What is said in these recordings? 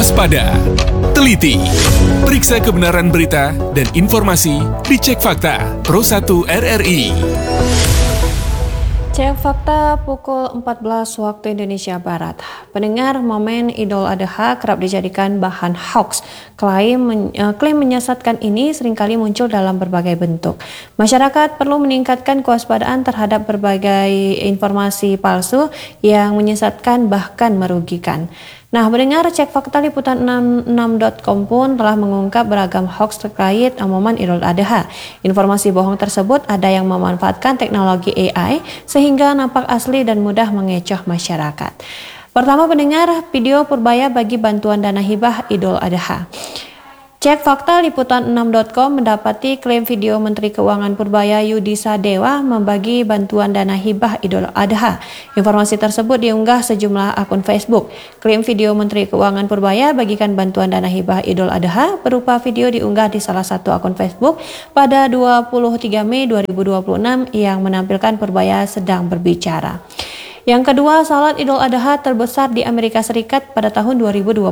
Waspada, teliti, periksa kebenaran berita dan informasi di Cek Fakta Pro 1 RRI. Cek Fakta pukul 14 waktu Indonesia Barat. Pendengar, momen Idul Adha kerap dijadikan bahan hoax. Klaim menyesatkan ini seringkali muncul dalam berbagai bentuk. Masyarakat perlu meningkatkan kewaspadaan terhadap berbagai informasi palsu yang menyesatkan bahkan merugikan. Nah, mendengar, Cek Fakta Liputan 66.com pun telah mengungkap beragam hoax terkait momen Idul Adha. Informasi bohong tersebut ada yang memanfaatkan teknologi AI sehingga nampak asli dan mudah mengecoh masyarakat. Pertama, pendengar, video purbaya bagi bantuan dana hibah Idul Adha. Cek Fakta Liputan 6.com mendapati klaim video Menteri Keuangan Purbaya Yudi Sadewa membagi bantuan dana hibah Idul Adha. Informasi tersebut diunggah sejumlah akun Facebook. Klaim video Menteri Keuangan Purbaya bagikan bantuan dana hibah Idul Adha berupa video diunggah di salah satu akun Facebook pada 23 Mei 2026 yang menampilkan Purbaya sedang berbicara. Yang kedua, salat Idul Adha terbesar di Amerika Serikat pada tahun 2021.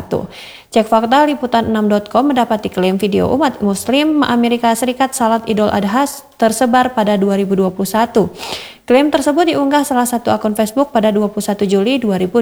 Cek Fakta Liputan 6.com mendapati klaim video umat Muslim Amerika Serikat salat Idul Adha tersebar pada 2021. Klaim tersebut diunggah salah satu akun Facebook pada 21 Juli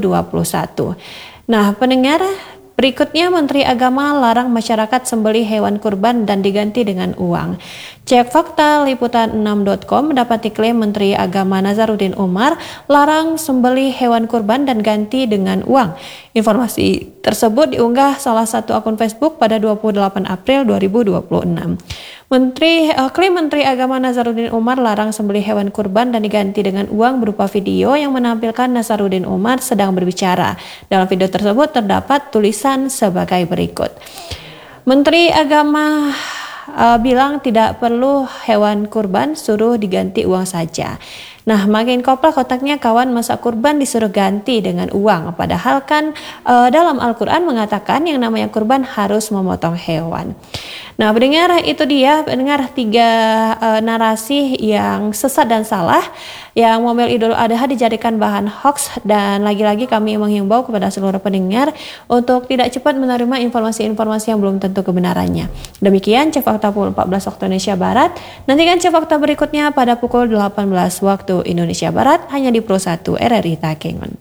2021. Nah, pendengar, berikutnya, Menteri Agama larang masyarakat sembelih hewan kurban dan diganti dengan uang. Cek Fakta Liputan 6.com mendapati klaim Menteri Agama Nazaruddin Umar larang sembelih hewan kurban dan ganti dengan uang. Informasi tersebut diunggah salah satu akun Facebook pada 28 April 2026. Klaim Menteri Agama Nazaruddin Umar larang sembelih hewan kurban dan diganti dengan uang berupa video yang menampilkan Nazaruddin Umar sedang berbicara. Dalam video tersebut terdapat tulisan sebagai berikut. Menteri Agama bilang tidak perlu hewan kurban, suruh diganti uang saja. Nah, makin koplak otaknya kawan, masa kurban disuruh ganti dengan uang. Padahal kan dalam Al-Quran mengatakan yang namanya kurban harus memotong hewan. Nah, pendengar, itu dia pendengar 3 narasi yang sesat dan salah yang momen Idul Adha dijadikan bahan hoax, dan lagi-lagi kami menghimbau kepada seluruh pendengar untuk tidak cepat menerima informasi-informasi yang belum tentu kebenarannya. Demikian Cek Fakta pukul 14 waktu Indonesia Barat. Nantikan Cek Fakta berikutnya pada pukul 18 waktu Indonesia Barat hanya di Pro 1 RRI Takengon.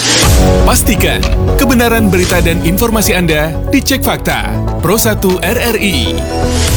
Pastikan kebenaran berita dan informasi Anda di Cek Fakta Pro 1 RRI.